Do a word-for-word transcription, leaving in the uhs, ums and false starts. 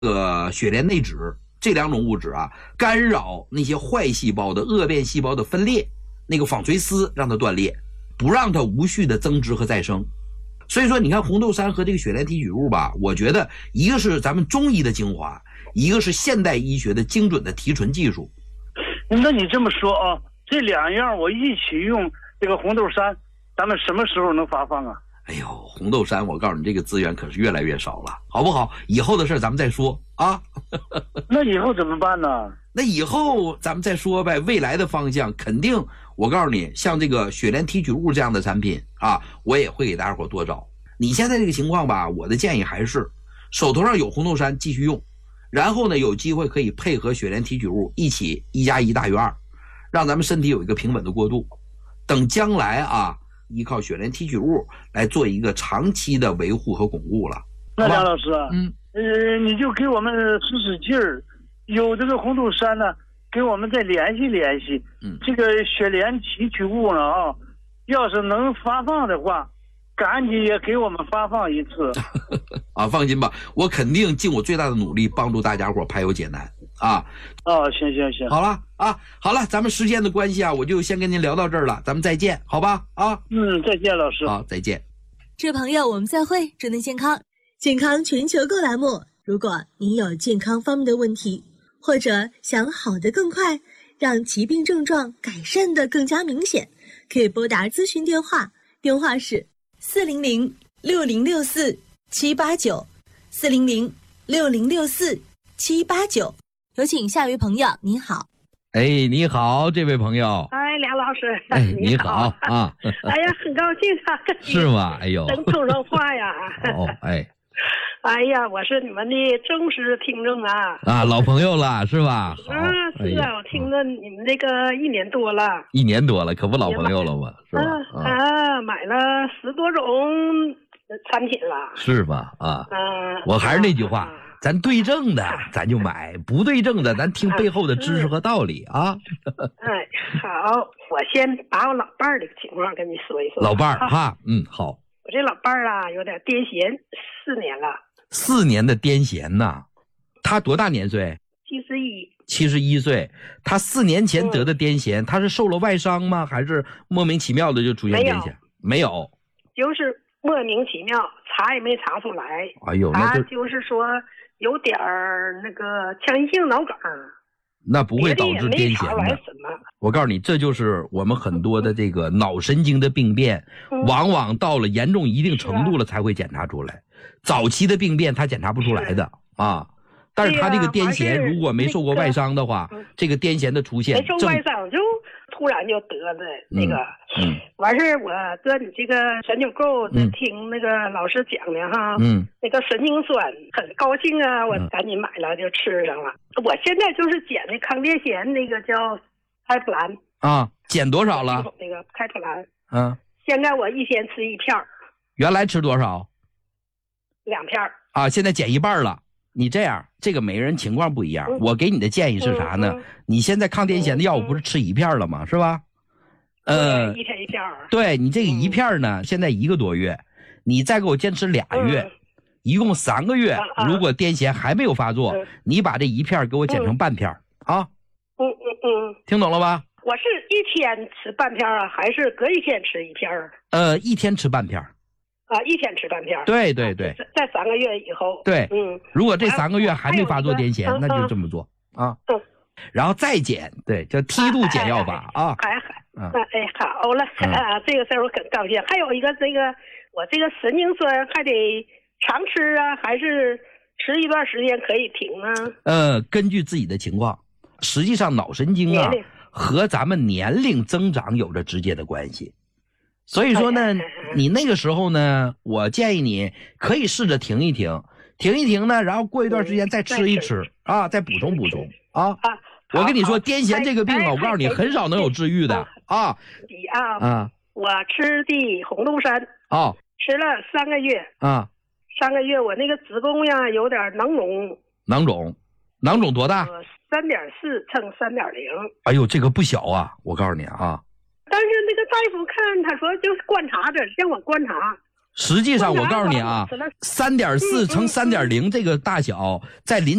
个血链内酯这两种物质啊，干扰那些坏细胞的恶变细胞的分裂，那个纺锤丝让它断裂，不让它无序的增殖和再生。所以说你看红豆杉和这个血链提取物吧，我觉得一个是咱们中医的精华，一个是现代医学的精准的提纯技术。 那你这么说啊，这两样我一起用这个红豆杉，咱们什么时候能发放啊？ 哎呦，红豆杉，我告诉你，这个资源可是越来越少了，好不好？以后的事咱们再说啊。 那以后怎么办呢？ 那以后咱们再说呗。未来的方向肯定，我告诉你，像这个血链提取物这样的产品啊，我也会给大家伙多找。你现在这个情况吧，我的建议还是手头上有红豆杉继续用，然后呢，有机会可以配合血链提取物一起一加一大于二，让咱们身体有一个平稳的过渡。等将来啊，依靠血链提取物来做一个长期的维护和巩固了。 那梁老师， 嗯， 呃，你就给我们使使劲儿，有这个红豆杉呢，给我们再联系联系。嗯，这个血链提取物呢啊，要是能发放的话，赶紧也给我们发放一次。 啊，放心吧，我肯定尽我最大的努力帮助大家伙排忧解难啊。 哦，行行行， 好了啊，好了，咱们时间的关系啊，我就先跟您聊到这儿了，咱们再见，好吧？啊， 嗯，再见，老师。 好，再见。 这位朋友，我们再会，祝您健康。健康全球购栏目，如果您有健康方面的问题，或者想好得更快，让疾病症状改善得更加明显，可以拨打咨询电话，电话是四零零六零六四七八九，四零零六零六四七八九。有请下一位朋友，您好。 哎，你好，这位朋友。 哎，梁老师， 哎，你好啊！ 哎呀，很高兴啊， 是吗？哎呦， 能通上话呀！ 哦，哎， 哎呀，我是你们的忠实听众啊！ 啊，老朋友了，是吧？好啊，是啊，哎、我听了你们这个一年多了， 一年多了，可不老朋友了吗？是吧？ 啊，啊买了十多种产品了， 是吧？啊， 啊， 我还是那句话。啊咱对症的咱就买，不对症的咱听背后的知识和道理啊。 哎，好，我先把我老伴儿的情况跟你说一说。 老伴儿哈，嗯，好。 我这老伴儿啊，有点癫痫，四年了。 四年的癫痫呐，他多大年岁？ 七十一。 七十一岁，他四年前得的癫痫，嗯、他是受了外伤吗？还是莫名其妙的就出现癫痫？没有，没有， 就是莫名其妙，查也没查出来。 哎呦，那就他就是说。有点儿那个腔隙性脑梗， 那不会导致癫痫的。我告诉你，这就是我们很多的这个脑神经的病变，嗯、往往到了严重一定程度了才会检查出来。早期的病变他检查不出来的啊。但是他这个癫痫如果没受过外伤的话， 那个、 这个癫痫的出现， 没受外伤就突然就得的那个。嗯。完事我搁你这个神经沟就听那个老师讲的哈，嗯，那个神经酸很高兴啊，我赶紧买了就吃上了。嗯、我现在就是减的抗癫痫那个叫开普兰啊，减多少了？ 那个开普兰， 嗯， 现在我一天吃一片儿。 原来吃多少？ 两片儿。啊， 现在减一半了。你这样，这个每个人情况不一样。嗯、我给你的建议是啥呢？嗯嗯、你现在抗癫痫的药物不是吃一片了吗？是吧？ 呃，一天一片。 对，你这个一片呢，嗯、现在一个多月，你再给我坚持俩月，嗯、一共三个月。啊、如果癫痫还没有发作，嗯、你把这一片给我减成半片、嗯、啊。 嗯嗯嗯， 听懂了吧？ 我是一天吃半片啊，还是隔一天吃一片？ 呃，一天吃半片。 啊，一天吃半片。 对对对， 在三个月以后。 对，嗯，如果这三个月还没发作癫痫，那就这么做啊。嗯，然后再减，对，叫梯度减药法啊。 还还，嗯，哎，好了，啊，这个事儿我很高兴。还有一个这个，我这个神经酸还得常吃啊，还是吃一段时间可以停呢？ 呃，根据自己的情况，实际上脑神经啊和咱们年龄增长有着直接的关系。所以说呢，你那个时候呢，我建议你可以试着停一停，停一停呢，然后过一段时间再吃一吃啊，再补充补充啊。我跟你说，癫痫这个病啊，我告诉你，很少能有治愈的啊。 你啊，啊，我吃的红豆杉啊， 吃了三个月啊， 三个月我那个子宫呀有点囊肿， 囊肿，囊肿多大？ 三点四乘三点零。 哎呦，这个不小啊，我告诉你啊。 但是那个大夫看他说就是观察着，让我观察。 实际上我告诉你啊，三点四乘三点零这个大小在临